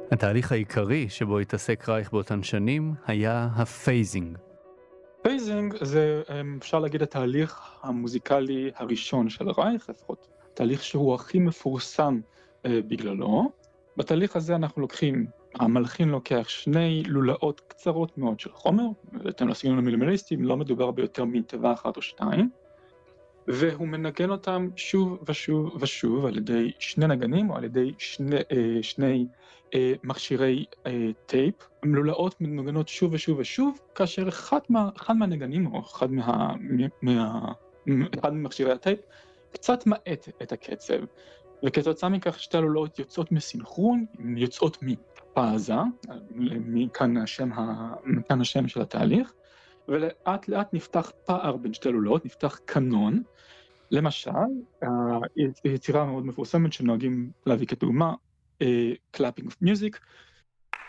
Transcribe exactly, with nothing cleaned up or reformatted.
התהליך העיקרי שבו התעסק רייך באותן שנים היה הפייזינג. פייזינג זה, אפשר להגיד, התהליך המוזיקלי הראשון של רייך, לפחות תהליך שהוא הכי מפורסם אה, בגללו. בתהליך הזה אנחנו לוקחים, המלחין לוקח שני לולאות קצרות מאוד של חומר, בהתאם לסגנון המינימליסטי, לא מדובר ביותר מתיבה אחת או שתיים, והוא מנגן אותם שוב ושוב ושוב על ידי שני נגנים או על ידי שני, אה, שני אה, מכשירי אה, טייפ. לולאות מנוגנות שוב ושוב ושוב, כאשר אחד, מה, אחד מהנגנים או אחד, מה, מה, אחד ממכשירי הטייפ קצת מאט את הקצב, וכתוצאה מכך שתי הלולאות יוצאות מסינכרון, יוצאות מפאזה, מכאן השם, מכאן השם של התהליך, ולאט לאט נפתח פער בין שתי לולאות, נפתח קנון. למשל, יצירה מאוד מפורסמת שנוהגים להביא כדוגמה, Clapping of Music,